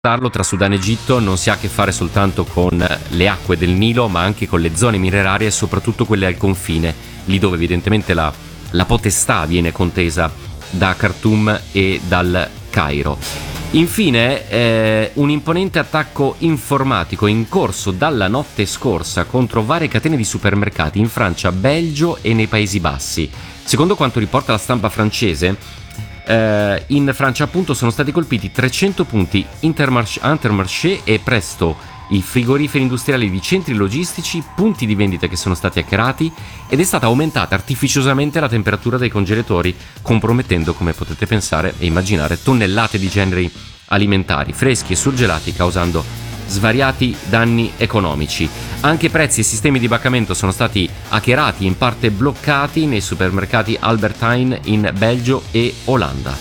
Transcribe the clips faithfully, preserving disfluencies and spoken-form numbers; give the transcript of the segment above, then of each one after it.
tra Sudan e Egitto non si ha a che fare soltanto con le acque del Nilo, ma anche con le zone minerarie e soprattutto quelle al confine, lì dove evidentemente la, la potestà viene contesa da Khartoum e dal Cairo. Infine, eh, un imponente attacco informatico in corso dalla notte scorsa contro varie catene di supermercati in Francia, Belgio e nei Paesi Bassi. Secondo quanto riporta la stampa francese, Uh, in Francia appunto sono stati colpiti trecento punti Intermarché e presto i frigoriferi industriali di centri logistici, punti di vendita che sono stati hackerati, ed è stata aumentata artificiosamente la temperatura dei congelatori, compromettendo, come potete pensare e immaginare, tonnellate di generi alimentari freschi e surgelati, causando svariati danni economici. Anche prezzi e sistemi di pagamento sono stati hackerati, in parte bloccati nei supermercati Albert Heijn in Belgio e Olanda.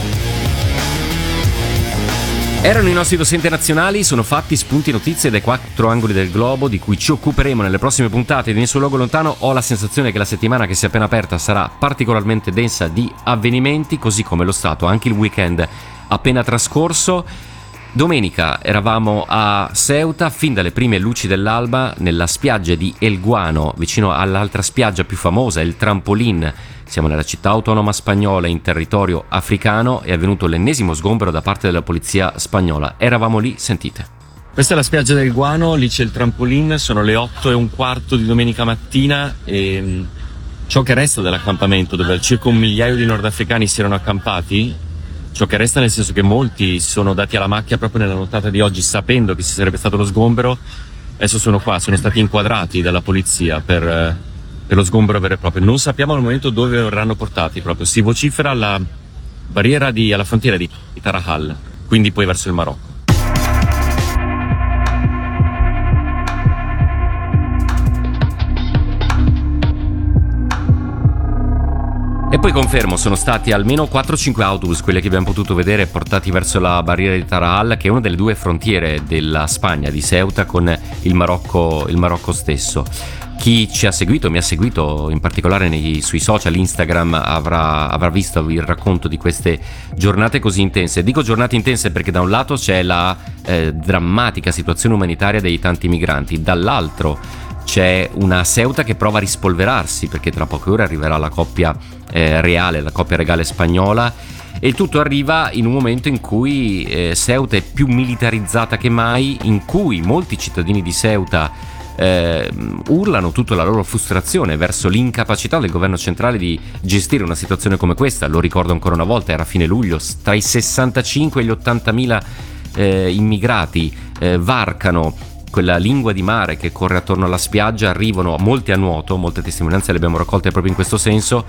Erano i nostri docenti nazionali, sono fatti, spunti, notizie dai quattro angoli del globo di cui ci occuperemo nelle prossime puntate di Nessun Luogo Lontano. Ho la sensazione che la settimana che si è appena aperta sarà particolarmente densa di avvenimenti, così come lo stato anche il weekend appena trascorso. Domenica eravamo a Ceuta, fin dalle prime luci dell'alba, nella spiaggia di El Guano, vicino all'altra spiaggia più famosa, il Trampolin. Siamo nella città autonoma spagnola in territorio africano, è avvenuto l'ennesimo sgombero da parte della polizia spagnola. Eravamo lì, sentite. Questa è la spiaggia del Guano, lì c'è il Trampolin, sono le otto e un quarto di domenica mattina e ciò che resta dell'accampamento, dove circa un migliaio di nordafricani si erano accampati, ciò che resta nel senso che molti sono dati alla macchia proprio nella nottata di oggi, sapendo che ci sarebbe stato lo sgombero. Adesso sono qua, sono stati inquadrati dalla polizia per, per lo sgombero vero e proprio. Non sappiamo al momento dove verranno portati, proprio si vocifera alla barriera di, alla frontiera di Tarahal, quindi poi verso il Marocco. E poi confermo, sono stati almeno quattro cinque autobus, quelli che abbiamo potuto vedere, portati verso la barriera di Tarahal, che è una delle due frontiere della Spagna, di Ceuta, con il Marocco, il Marocco stesso. Chi ci ha seguito, mi ha seguito in particolare nei, sui social, Instagram, avrà, avrà visto il racconto di queste giornate così intense. Dico giornate intense perché da un lato c'è la eh, drammatica situazione umanitaria dei tanti migranti, dall'altro c'è una Ceuta che prova a rispolverarsi, perché tra poche ore arriverà la coppia eh, reale, la coppia regale spagnola, e il tutto arriva in un momento in cui eh, Ceuta è più militarizzata che mai, in cui molti cittadini di Ceuta eh, urlano tutta la loro frustrazione verso l'incapacità del governo centrale di gestire una situazione come questa. Lo ricordo ancora una volta, era fine luglio, tra i sessantacinque e gli ottantamila eh, immigrati eh, varcano quella lingua di mare che corre attorno alla spiaggia, arrivano molti a nuoto, molte testimonianze le abbiamo raccolte proprio in questo senso,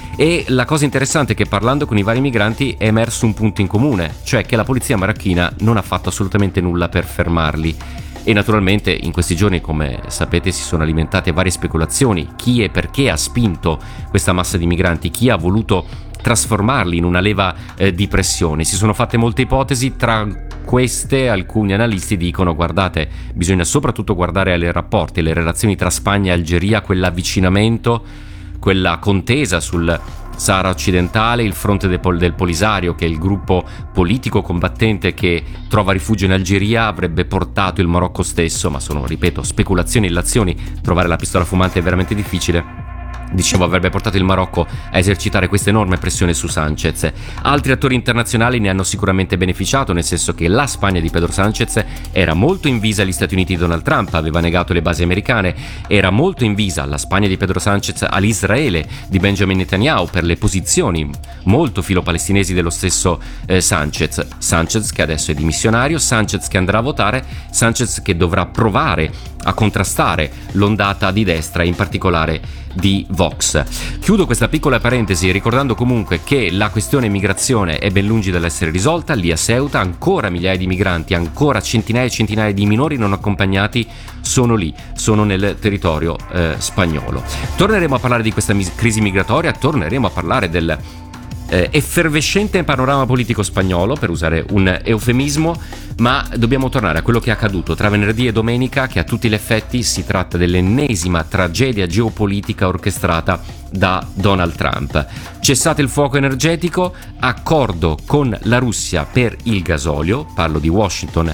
e la cosa interessante è che parlando con i vari migranti è emerso un punto in comune, cioè che la polizia marocchina non ha fatto assolutamente nulla per fermarli. E naturalmente in questi giorni, come sapete, si sono alimentate varie speculazioni: chi e perché ha spinto questa massa di migranti, chi ha voluto trasformarli in una leva eh, di pressione. Si sono fatte molte ipotesi, tra queste alcuni analisti dicono: guardate, bisogna soprattutto guardare ai rapporti, alle relazioni tra Spagna e Algeria, quell'avvicinamento, quella contesa sul Sahara occidentale, il fronte del, Pol- del Polisario, che è il gruppo politico combattente che trova rifugio in Algeria, avrebbe portato il Marocco stesso, ma sono, ripeto, speculazioni e illazioni, trovare la pistola fumante è veramente difficile. Dicevo, avrebbe portato il Marocco a esercitare questa enorme pressione su Sanchez. Altri attori internazionali ne hanno sicuramente beneficiato, nel senso che la Spagna di Pedro Sanchez era molto invisa agli Stati Uniti di Donald Trump, aveva negato le basi americane, era molto invisa la Spagna di Pedro Sanchez all'Israele di Benjamin Netanyahu per le posizioni molto filo-palestinesi dello stesso eh, Sanchez. Sanchez che adesso è dimissionario, Sanchez che andrà a votare, Sanchez che dovrà provare a contrastare l'ondata di destra, in particolare di Vox. Chiudo questa piccola parentesi ricordando comunque che la questione migrazione è ben lungi dall'essere risolta. Lì a Ceuta ancora migliaia di migranti, ancora centinaia e centinaia di minori non accompagnati sono lì, sono nel territorio eh, spagnolo. Torneremo a parlare di questa mis- crisi migratoria, torneremo a parlare del eh, effervescente panorama politico spagnolo, per usare un eufemismo, ma dobbiamo tornare a quello che è accaduto tra venerdì e domenica, che a tutti gli effetti si tratta dell'ennesima tragedia geopolitica orchestrata da Donald Trump. Cessate il fuoco energetico, accordo con la Russia per il gasolio, parlo di Washington